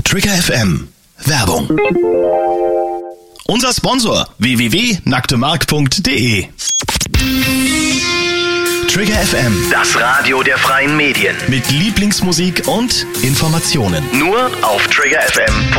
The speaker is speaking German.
Trigger FM. Werbung. Unser Sponsor www.nacktemark.de. Trigger FM. Das Radio der freien Medien. Mit Lieblingsmusik und Informationen. Nur auf triggerfm.de.